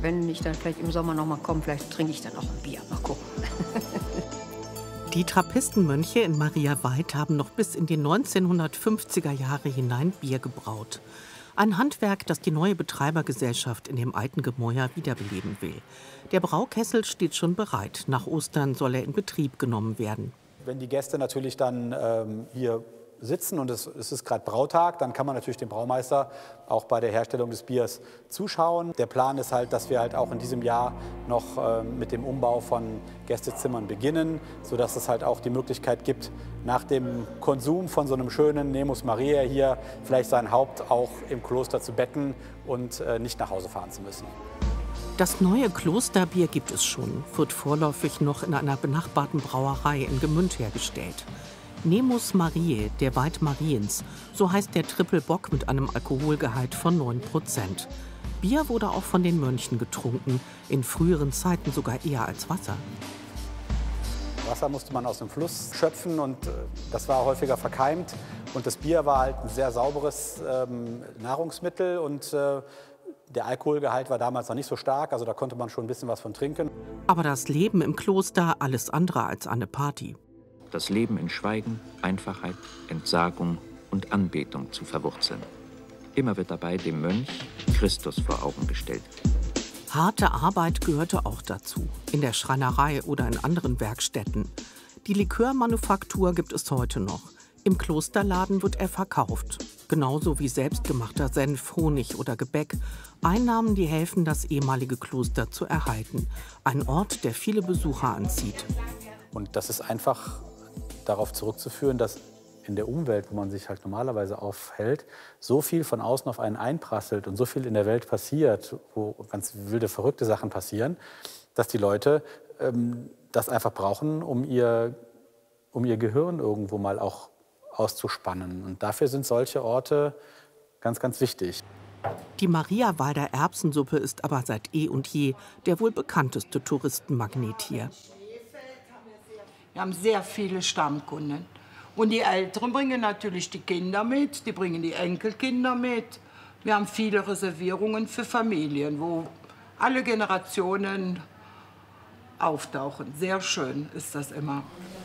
wenn ich dann vielleicht im Sommer noch mal komme, vielleicht trinke ich dann auch ein Bier. Mal gucken. Die Trappistenmönche in Mariaweit haben noch bis in die 1950er Jahre hinein Bier gebraut. Ein Handwerk, das die neue Betreibergesellschaft in dem alten Gemäuer wiederbeleben will. Der Braukessel steht schon bereit. Nach Ostern soll er in Betrieb genommen werden. Wenn die Gäste natürlich dann hier sitzen und es ist gerade Brautag, dann kann man natürlich dem Braumeister auch bei der Herstellung des Biers zuschauen. Der Plan ist halt, dass wir halt auch in diesem Jahr noch mit dem Umbau von Gästezimmern beginnen, sodass es halt auch die Möglichkeit gibt, nach dem Konsum von so einem schönen Nemus Mariae hier vielleicht sein Haupt auch im Kloster zu betten und nicht nach Hause fahren zu müssen. Das neue Klosterbier gibt es schon, wird vorläufig noch in einer benachbarten Brauerei in Gmünd hergestellt. Nemus Mariae, der Weid Mariens, so heißt der Trippelbock mit einem Alkoholgehalt von 9%. Bier wurde auch von den Mönchen getrunken, in früheren Zeiten sogar eher als Wasser. Wasser musste man aus dem Fluss schöpfen und das war häufiger verkeimt. Und das Bier war halt ein sehr sauberes Nahrungsmittel und der Alkoholgehalt war damals noch nicht so stark, also da konnte man schon ein bisschen was von trinken. Aber das Leben im Kloster alles andere als eine Party. Das Leben in Schweigen, Einfachheit, Entsagung und Anbetung zu verwurzeln. Immer wird dabei dem Mönch Christus vor Augen gestellt. Harte Arbeit gehörte auch dazu, in der Schreinerei oder in anderen Werkstätten. Die Likörmanufaktur gibt es heute noch. Im Klosterladen wird er verkauft. Genauso wie selbstgemachter Senf, Honig oder Gebäck. Einnahmen, die helfen, das ehemalige Kloster zu erhalten. Ein Ort, der viele Besucher anzieht. Und das ist einfach darauf zurückzuführen, dass in der Umwelt, wo man sich halt normalerweise aufhält, so viel von außen auf einen einprasselt und so viel in der Welt passiert, wo ganz wilde, verrückte Sachen passieren, dass die Leute das einfach brauchen, um ihr Gehirn irgendwo mal auch auszuspannen. Und dafür sind solche Orte ganz, ganz wichtig. Die Mariawalder Erbsensuppe ist aber seit eh und je der wohl bekannteste Touristenmagnet hier. Wir haben sehr viele Stammkunden. Und die Älteren bringen natürlich die Kinder mit, die bringen die Enkelkinder mit. Wir haben viele Reservierungen für Familien, wo alle Generationen auftauchen. Sehr schön ist das immer.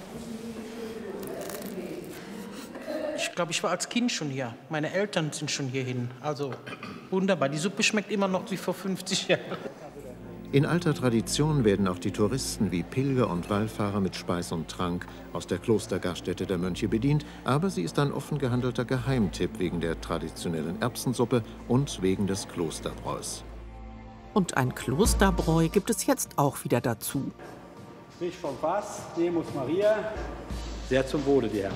Ich glaube, ich war als Kind schon hier. Meine Eltern sind schon hierhin. Also wunderbar. Die Suppe schmeckt immer noch wie vor 50 Jahren. In alter Tradition werden auch die Touristen wie Pilger und Wallfahrer mit Speis und Trank aus der Klostergaststätte der Mönche bedient, aber sie ist ein offen gehandelter Geheimtipp wegen der traditionellen Erbsensuppe und wegen des Klosterbräus. Und ein Klosterbräu gibt es jetzt auch wieder dazu. Frisch vom Fass, Nemus Mariae, sehr zum Wohle, die Herren.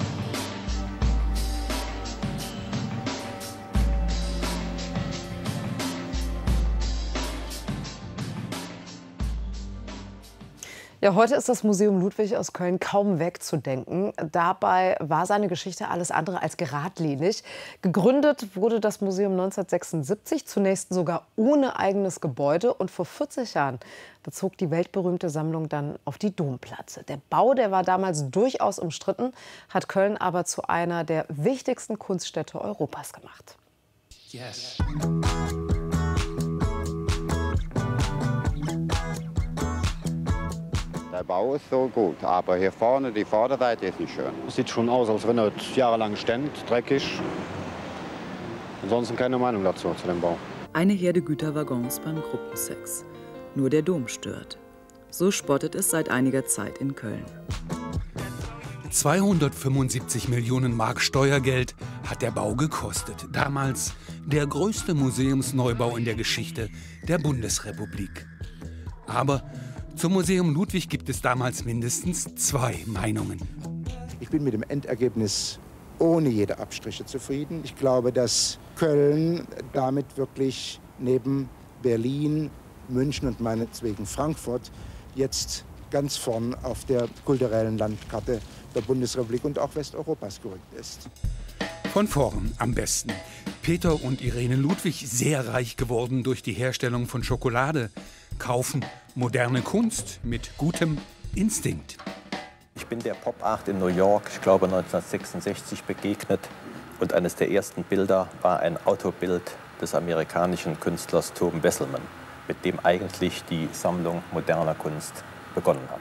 Ja, heute ist das Museum Ludwig aus Köln kaum wegzudenken. Dabei war seine Geschichte alles andere als geradlinig. Gegründet wurde das Museum 1976, zunächst sogar ohne eigenes Gebäude. Und vor 40 Jahren bezog die weltberühmte Sammlung dann auf die Domplatte. Der Bau, der war damals durchaus umstritten, hat Köln aber zu einer der wichtigsten Kunststädte Europas gemacht. Yes. Der Bau ist so gut, aber hier vorne, die Vorderseite ist nicht schön. Sieht schon aus, als wenn er jahrelang stand, dreckig. Ansonsten keine Meinung dazu, zu dem Bau. Eine Herde Güterwaggons beim Gruppensex. Nur der Dom stört. So spottet es seit einiger Zeit in Köln. 275 Millionen Mark Steuergeld hat der Bau gekostet. Damals der größte Museumsneubau in der Geschichte der Bundesrepublik. Aber zum Museum Ludwig gibt es damals mindestens zwei Meinungen. Ich bin mit dem Endergebnis ohne jede Abstriche zufrieden. Ich glaube, dass Köln damit wirklich neben Berlin, München und meinetwegen Frankfurt jetzt ganz vorn auf der kulturellen Landkarte der Bundesrepublik und auch Westeuropas gerückt ist. Von vorn am besten. Peter und Irene Ludwig sehr reich geworden durch die Herstellung von Schokolade. Kaufen moderne Kunst mit gutem Instinkt. Ich bin der Pop Art in New York, ich glaube 1966, begegnet. Und eines der ersten Bilder war ein Autobild des amerikanischen Künstlers Tom Wesselmann. mit dem eigentlich die Sammlung moderner Kunst begonnen hat.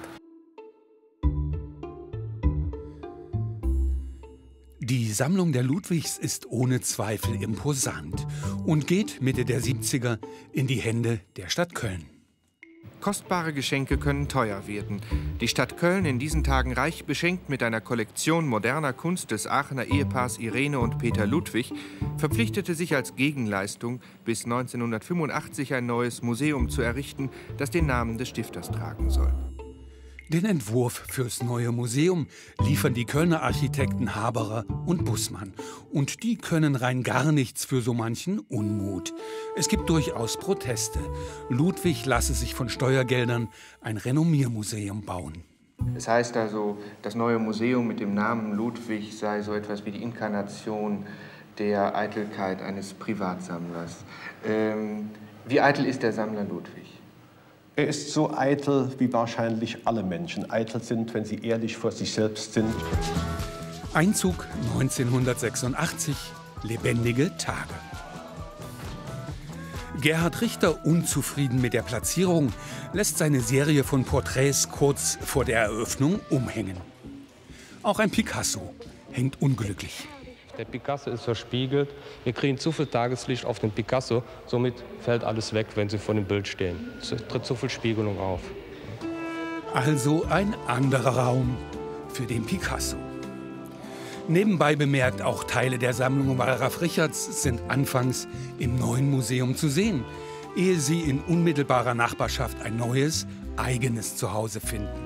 Die Sammlung der Ludwigs ist ohne Zweifel imposant und geht Mitte der 70er in die Hände der Stadt Köln. Kostbare Geschenke können teuer werden. Die Stadt Köln, in diesen Tagen reich beschenkt mit einer Kollektion moderner Kunst des Aachener Ehepaars Irene und Peter Ludwig, verpflichtete sich als Gegenleistung, bis 1985 ein neues Museum zu errichten, das den Namen des Stifters tragen soll. Den Entwurf fürs neue Museum liefern die Kölner Architekten Haberer und Bussmann. Und die können rein gar nichts für so manchen Unmut. Es gibt durchaus Proteste. Ludwig lasse sich von Steuergeldern ein Renommiermuseum bauen. Es heißt also, das neue Museum mit dem Namen Ludwig sei so etwas wie die Inkarnation der Eitelkeit eines Privatsammlers. Wie eitel ist der Sammler Ludwig? Er ist so eitel, wie wahrscheinlich alle Menschen eitel sind, wenn sie ehrlich vor sich selbst sind. Einzug 1986, lebendige Tage. Gerhard Richter, unzufrieden mit der Platzierung, lässt seine Serie von Porträts kurz vor der Eröffnung umhängen. Auch ein Picasso hängt unglücklich. Der Picasso ist verspiegelt. Wir kriegen zu viel Tageslicht auf den Picasso. Somit fällt alles weg, wenn Sie vor dem Bild stehen. Es tritt zu viel Spiegelung auf. Also ein anderer Raum für den Picasso. Nebenbei bemerkt, auch Teile der Sammlung Wallraf Richards sind anfangs im neuen Museum zu sehen, ehe sie in unmittelbarer Nachbarschaft ein neues, eigenes Zuhause finden.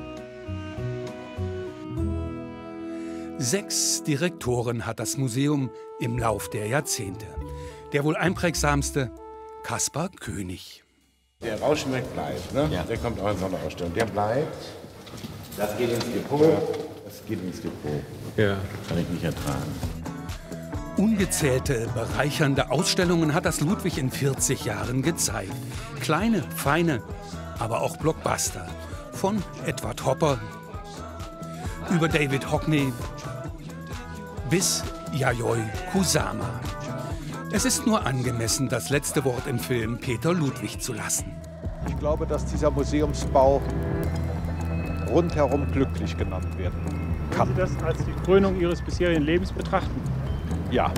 6 Direktoren hat das Museum im Lauf der Jahrzehnte. Der wohl einprägsamste, Kaspar König. Der Rauschenberg bleibt, ne? Ja. Der kommt auch in so eine Ausstellung. Der bleibt. Das geht ins Depot. Das geht ins Depot. Ja. Kann ich nicht ertragen. Ungezählte, bereichernde Ausstellungen hat das Ludwig in 40 Jahren gezeigt. Kleine, feine, aber auch Blockbuster. Von Edward Hopper über David Hockney bis Yayoi Kusama. Es ist nur angemessen, das letzte Wort im Film Peter Ludwig zu lassen. Ich glaube, dass dieser Museumsbau rundherum glücklich genannt werden kann. Können Sie das als die Krönung Ihres bisherigen Lebens betrachten? Ja.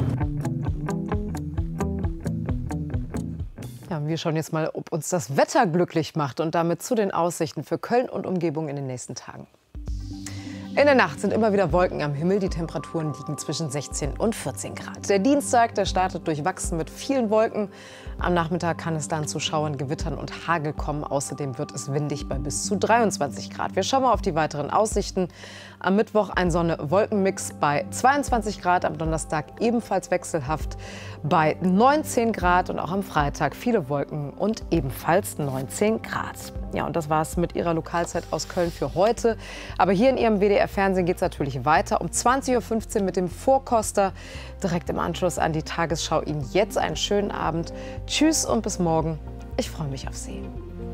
Ja, wir schauen jetzt mal, ob uns das Wetter glücklich macht und damit zu den Aussichten für Köln und Umgebung in den nächsten Tagen. In der Nacht sind immer wieder Wolken am Himmel. Die Temperaturen liegen zwischen 16 und 14 Grad. Der Dienstag, der startet durchwachsen mit vielen Wolken. Am Nachmittag kann es dann zu Schauern, Gewittern und Hagel kommen. Außerdem wird es windig bei bis zu 23 Grad. Wir schauen mal auf die weiteren Aussichten. Am Mittwoch ein Sonne-Wolken-Mix bei 22 Grad. Am Donnerstag ebenfalls wechselhaft bei 19 Grad. Und auch am Freitag viele Wolken und ebenfalls 19 Grad. Ja, und das war es mit Ihrer Lokalzeit aus Köln für heute. Aber hier in Ihrem WDR-Fernsehen geht es natürlich weiter. Um 20:15 Uhr mit dem Vorkoster. Direkt im Anschluss an die Tagesschau. Ihnen jetzt einen schönen Abend. Tschüss und bis morgen. Ich freue mich auf Sie.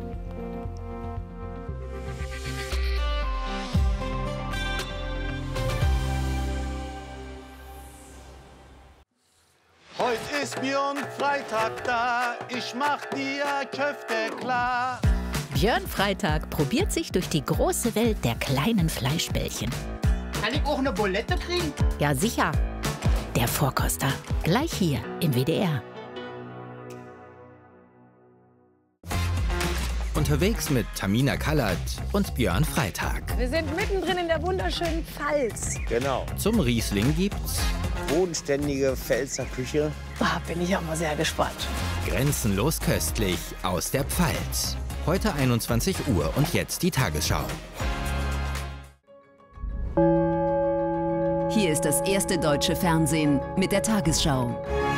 Heute ist Björn Freitag da, ich mach dir Köfte klar. Björn Freitag probiert sich durch die große Welt der kleinen Fleischbällchen. Kann ich auch eine Bulette kriegen? Ja, sicher. Der Vorkoster, gleich hier im WDR. Unterwegs mit Tamina Kallert und Björn Freitag. Wir sind mittendrin in der wunderschönen Pfalz. Genau. Zum Riesling gibt's bodenständige Pfälzer Küche. Bin ich auch mal sehr gespannt. Grenzenlos köstlich aus der Pfalz. Heute 21 Uhr und jetzt die Tagesschau. Hier ist das erste deutsche Fernsehen mit der Tagesschau.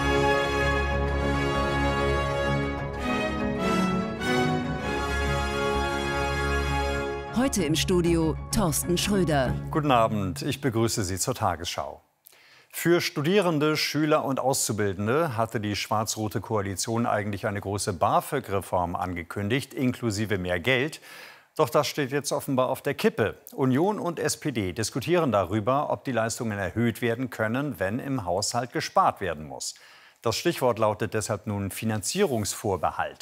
Heute im Studio Thorsten Schröder. Guten Abend, ich begrüße Sie zur Tagesschau. Für Studierende, Schüler und Auszubildende hatte die schwarz-rote Koalition eigentlich eine große BAföG-Reform angekündigt, inklusive mehr Geld. Doch das steht jetzt offenbar auf der Kippe. Union und SPD diskutieren darüber, ob die Leistungen erhöht werden können, wenn im Haushalt gespart werden muss. Das Stichwort lautet deshalb nun Finanzierungsvorbehalt.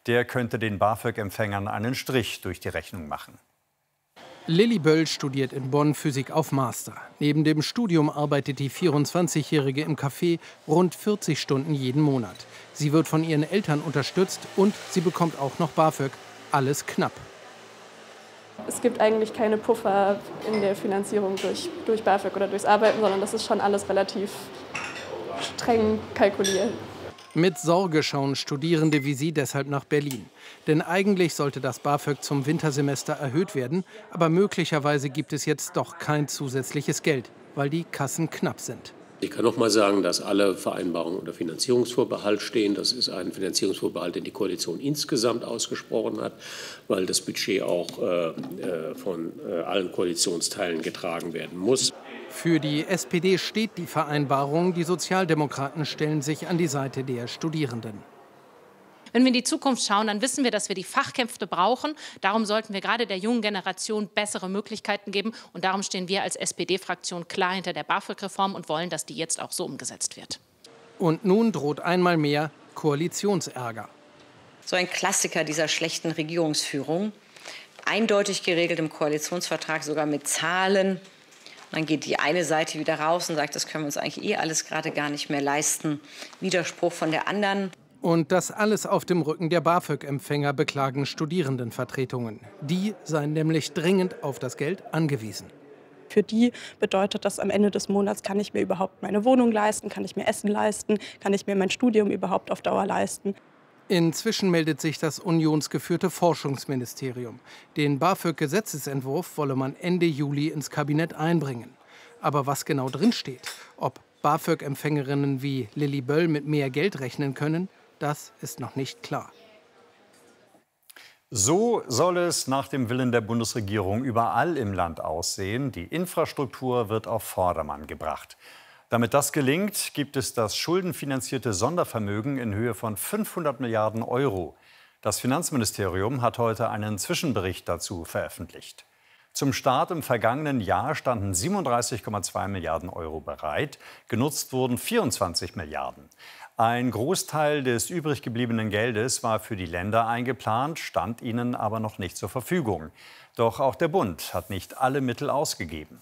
Der könnte den BAföG-Empfängern einen Strich durch die Rechnung machen. Lilly Böll studiert in Bonn Physik auf Master. Neben dem Studium arbeitet die 24-Jährige im Café rund 40 Stunden jeden Monat. Sie wird von ihren Eltern unterstützt und sie bekommt auch noch BAföG. Alles knapp. Es gibt eigentlich keine Puffer in der Finanzierung durch BAföG oder durchs Arbeiten, sondern das ist schon alles relativ streng kalkuliert. Mit Sorge schauen Studierende wie sie deshalb nach Berlin. Denn eigentlich sollte das BAföG zum Wintersemester erhöht werden. Aber möglicherweise gibt es jetzt doch kein zusätzliches Geld, weil die Kassen knapp sind. Ich kann noch mal sagen, dass alle Vereinbarungen unter Finanzierungsvorbehalt stehen. Das ist ein Finanzierungsvorbehalt, den die Koalition insgesamt ausgesprochen hat, weil das Budget auch von allen Koalitionsteilen getragen werden muss. Für die SPD steht die Vereinbarung. Die Sozialdemokraten stellen sich an die Seite der Studierenden. Wenn wir in die Zukunft schauen, dann wissen wir, dass wir die Fachkräfte brauchen. Darum sollten wir gerade der jungen Generation bessere Möglichkeiten geben. Und darum stehen wir als SPD-Fraktion klar hinter der BAföG-Reform und wollen, dass die jetzt auch so umgesetzt wird. Und nun droht einmal mehr Koalitionsärger. So ein Klassiker dieser schlechten Regierungsführung. Eindeutig geregelt im Koalitionsvertrag, sogar mit Zahlen. Dann geht die eine Seite wieder raus und sagt, das können wir uns eigentlich alles gerade gar nicht mehr leisten. Widerspruch von der anderen. Und das alles auf dem Rücken der BAföG-Empfänger, beklagen Studierendenvertretungen. Die seien nämlich dringend auf das Geld angewiesen. Für die bedeutet das, am Ende des Monats kann ich mir überhaupt meine Wohnung leisten, kann ich mir Essen leisten, kann ich mir mein Studium überhaupt auf Dauer leisten. Inzwischen meldet sich das unionsgeführte Forschungsministerium. Den BAföG-Gesetzesentwurf wolle man Ende Juli ins Kabinett einbringen. Aber was genau drinsteht, ob BAföG-Empfängerinnen wie Lilly Böll mit mehr Geld rechnen können, das ist noch nicht klar. So soll es nach dem Willen der Bundesregierung überall im Land aussehen. Die Infrastruktur wird auf Vordermann gebracht. Damit das gelingt, gibt es das schuldenfinanzierte Sondervermögen in Höhe von 500 Milliarden Euro. Das Finanzministerium hat heute einen Zwischenbericht dazu veröffentlicht. Zum Start im vergangenen Jahr standen 37,2 Milliarden Euro bereit. Genutzt wurden 24 Milliarden. Ein Großteil des übrig gebliebenen Geldes war für die Länder eingeplant, stand ihnen aber noch nicht zur Verfügung. Doch auch der Bund hat nicht alle Mittel ausgegeben.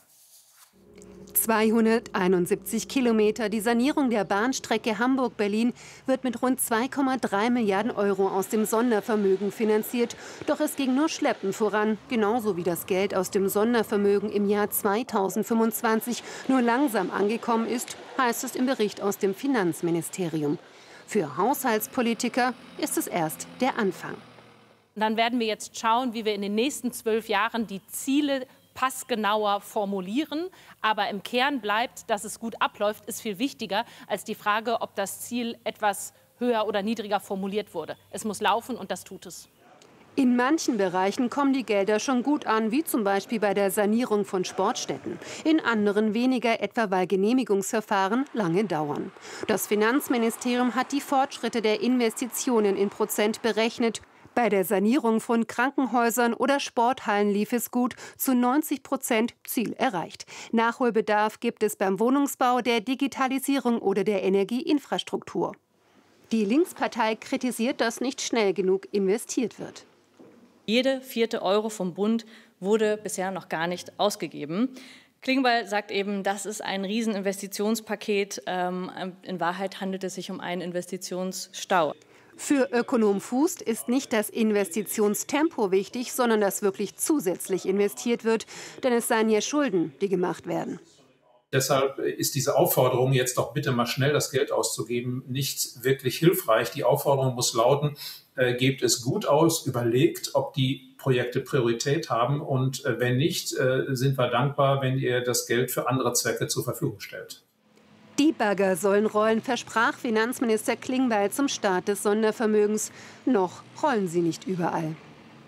271 Kilometer. Die Sanierung der Bahnstrecke Hamburg-Berlin wird mit rund 2,3 Milliarden Euro aus dem Sondervermögen finanziert. Doch es ging nur schleppend voran, genauso wie das Geld aus dem Sondervermögen im Jahr 2025 nur langsam angekommen ist, heißt es im Bericht aus dem Finanzministerium. Für Haushaltspolitiker ist es erst der Anfang. Dann werden wir jetzt schauen, wie wir in den nächsten 12 Jahren die Ziele passgenauer formulieren. Aber im Kern bleibt, dass es gut abläuft, ist viel wichtiger als die Frage, ob das Ziel etwas höher oder niedriger formuliert wurde. Es muss laufen und das tut es. In manchen Bereichen kommen die Gelder schon gut an, wie zum Beispiel bei der Sanierung von Sportstätten. In anderen weniger, etwa weil Genehmigungsverfahren lange dauern. Das Finanzministerium hat die Fortschritte der Investitionen in Prozent berechnet. Bei der Sanierung von Krankenhäusern oder Sporthallen lief es gut, zu 90% Ziel erreicht. Nachholbedarf gibt es beim Wohnungsbau, der Digitalisierung oder der Energieinfrastruktur. Die Linkspartei kritisiert, dass nicht schnell genug investiert wird. Jede 4. Euro vom Bund wurde bisher noch gar nicht ausgegeben. Klingbeil sagt eben, das ist ein Rieseninvestitionspaket. In Wahrheit handelt es sich um einen Investitionsstau. Für Ökonom Fußt ist nicht das Investitionstempo wichtig, sondern dass wirklich zusätzlich investiert wird. Denn es seien ja Schulden, die gemacht werden. Deshalb ist diese Aufforderung, jetzt doch bitte mal schnell das Geld auszugeben, nicht wirklich hilfreich. Die Aufforderung muss lauten, gebt es gut aus, überlegt, ob die Projekte Priorität haben. Und wenn nicht, sind wir dankbar, wenn ihr das Geld für andere Zwecke zur Verfügung stellt. Die Bagger sollen rollen, versprach Finanzminister Klingbeil zum Start des Sondervermögens. Noch rollen sie nicht überall.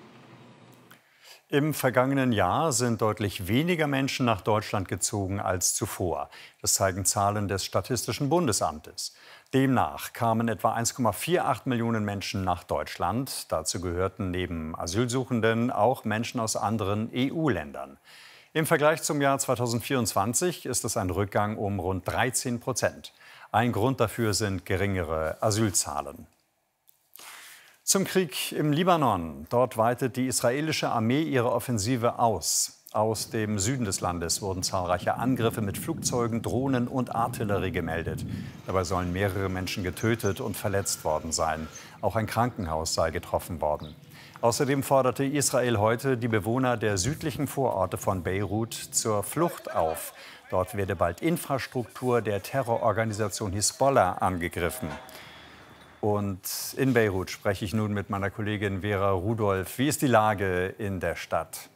Im vergangenen Jahr sind deutlich weniger Menschen nach Deutschland gezogen als zuvor. Das zeigen Zahlen des Statistischen Bundesamtes. Demnach kamen etwa 1,48 Millionen Menschen nach Deutschland. Dazu gehörten neben Asylsuchenden auch Menschen aus anderen EU-Ländern. Im Vergleich zum Jahr 2024 ist es ein Rückgang um rund 13%. Ein Grund dafür sind geringere Asylzahlen. Zum Krieg im Libanon. Dort weitet die israelische Armee ihre Offensive aus. Aus dem Süden des Landes wurden zahlreiche Angriffe mit Flugzeugen, Drohnen und Artillerie gemeldet. Dabei sollen mehrere Menschen getötet und verletzt worden sein. Auch ein Krankenhaus sei getroffen worden. Außerdem forderte Israel heute die Bewohner der südlichen Vororte von Beirut zur Flucht auf. Dort werde bald Infrastruktur der Terrororganisation Hisbollah angegriffen. Und in Beirut spreche ich nun mit meiner Kollegin Vera Rudolph. Wie ist die Lage in der Stadt?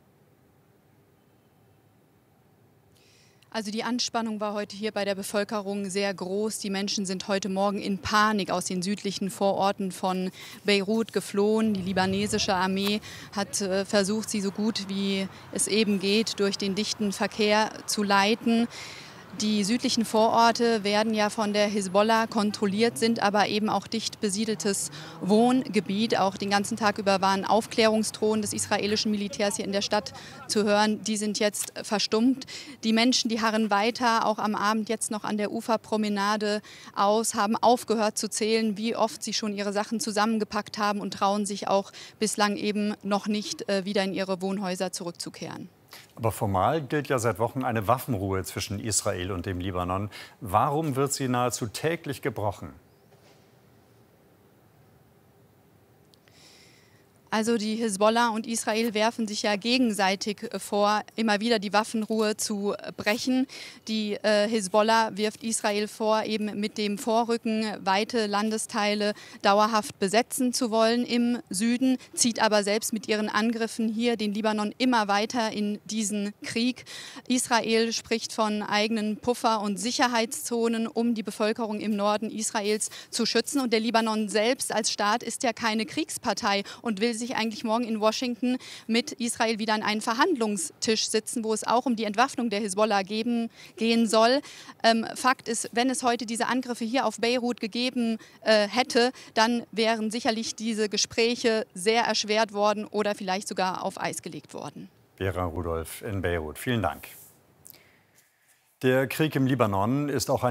Also die Anspannung war heute hier bei der Bevölkerung sehr groß. Die Menschen sind heute Morgen in Panik aus den südlichen Vororten von Beirut geflohen. Die libanesische Armee hat versucht, sie so gut wie es eben geht, durch den dichten Verkehr zu leiten. Die südlichen Vororte werden ja von der Hisbollah kontrolliert, sind aber eben auch dicht besiedeltes Wohngebiet. Auch den ganzen Tag über waren Aufklärungsdrohnen des israelischen Militärs hier in der Stadt zu hören. Die sind jetzt verstummt. Die Menschen, die harren weiter, auch am Abend jetzt noch an der Uferpromenade aus, haben aufgehört zu zählen, wie oft sie schon ihre Sachen zusammengepackt haben und trauen sich auch bislang eben noch nicht wieder in ihre Wohnhäuser zurückzukehren. Aber formal gilt ja seit Wochen eine Waffenruhe zwischen Israel und dem Libanon. Warum wird sie nahezu täglich gebrochen? Also die Hisbollah und Israel werfen sich ja gegenseitig vor, immer wieder die Waffenruhe zu brechen. Die Hisbollah wirft Israel vor, eben mit dem Vorrücken weite Landesteile dauerhaft besetzen zu wollen im Süden, zieht aber selbst mit ihren Angriffen hier den Libanon immer weiter in diesen Krieg. Israel spricht von eigenen Puffer- und Sicherheitszonen, um die Bevölkerung im Norden Israels zu schützen. Und der Libanon selbst als Staat ist ja keine Kriegspartei und will sich eigentlich morgen in Washington mit Israel wieder an einen Verhandlungstisch sitzen, wo es auch um die Entwaffnung der Hisbollah gehen soll. Fakt ist, wenn es heute diese Angriffe hier auf Beirut gegeben hätte, dann wären sicherlich diese Gespräche sehr erschwert worden oder vielleicht sogar auf Eis gelegt worden. Vera Rudolph in Beirut. Vielen Dank. Der Krieg im Libanon ist auch ein